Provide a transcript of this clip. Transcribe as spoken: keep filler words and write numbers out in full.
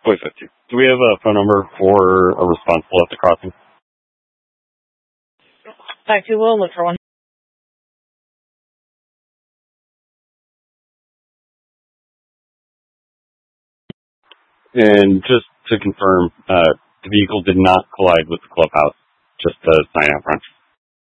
Wait, fifty. Do we have a phone number for a responsible at the crossing? five two will look for one. And just to confirm, uh, the vehicle did not collide with the clubhouse, just the sign out front.